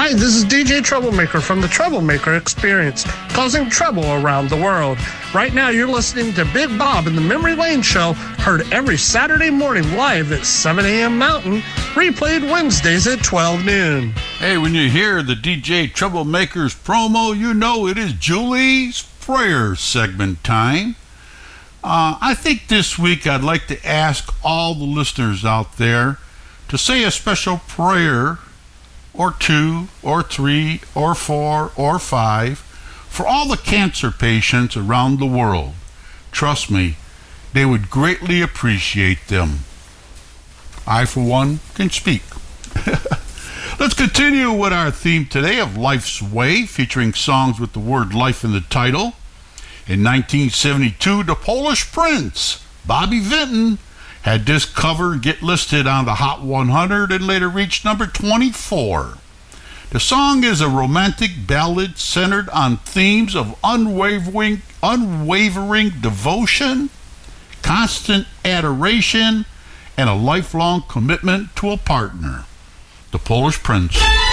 Hi, this is DJ Troublemaker from the Troublemaker Experience, causing trouble around the world. Right now, you're listening to Big Bob and the Memory Lane Show, heard every Saturday morning live at 7 a.m. Mountain, replayed Wednesdays at 12 noon. Hey, when you hear the DJ Troublemaker's promo, you know it is Julie's Prayer segment time. I think this week I'd like to ask all the listeners out there to say a special prayer or 2 or 3 or 4 or 5 for all the cancer patients around the world. Trust me, they would greatly appreciate them. I, for one, can speak. Let's continue with our theme today of Life's Way, featuring songs with the word life in the title. In 1972, the Polish Prince, Bobby Vinton, had this cover get listed on the Hot 100 and later reached number 24. The song is a romantic ballad centered on themes of unwavering devotion, constant adoration, and a lifelong commitment to a partner. The Polish Prince.